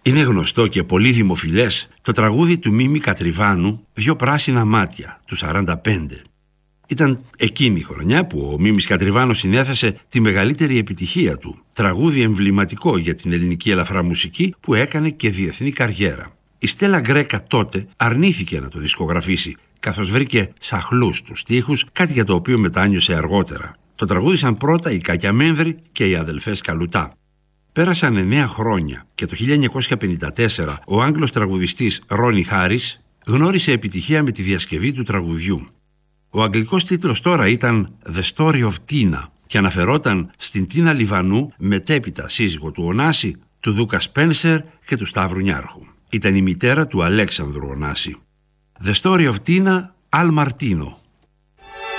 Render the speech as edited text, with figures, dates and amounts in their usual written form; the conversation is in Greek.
Είναι γνωστό και πολύ δημοφιλές το τραγούδι του Μίμη Κατριβάνου «Δυο πράσινα μάτια» του 45. Ήταν εκείνη η χρονιά που ο Μίμης Κατριβάνος συνέθεσε τη μεγαλύτερη επιτυχία του, τραγούδι εμβληματικό για την ελληνική ελαφρά μουσική που έκανε και διεθνή καριέρα. Η Στέλλα Γκρέκα τότε αρνήθηκε να το δισκογραφήσει, καθώς βρήκε σαχλούς τους στίχους, κάτι για το οποίο μετάνιωσε αργότερα. Το τραγούδισαν πρώτα οι Κακιαμένδροι και οι αδελφές Καλουτά. Πέρασαν 9 χρόνια και το 1954 ο Άγγλος τραγουδιστής Ρόνι Χάρις γνώρισε επιτυχία με τη διασκευή του τραγουδιού. Ο αγγλικός τίτλος τώρα ήταν «The Story of Tina» και αναφερόταν στην Τίνα Λιβανού, μετέπειτα σύζυγο του Ωνάση, του Δούκα Σπένσερ και του Σταύρου Νιάρχου. Ήταν η μητέρα του Αλέξανδρου Ωνάση. «The Story of Tina» Al Martino.